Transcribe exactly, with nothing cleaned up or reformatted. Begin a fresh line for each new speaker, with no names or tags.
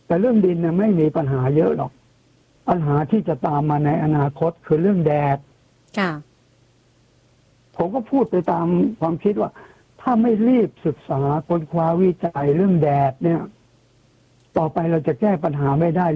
แต่เรื่องดินเนี่ยไม่มีปัญหาเยอะหรอกปัญหาที่จะตามมาในอนาคตคือเรื่องแดด
ค่ะ
ผมก็พูดไปตามความคิดว่าถ้าไม่รีบศึกษาค้นคว้าวิจัยเรื่องแดดเนี่ยต่อไปเราจะแก้ปัญหาไม่ได้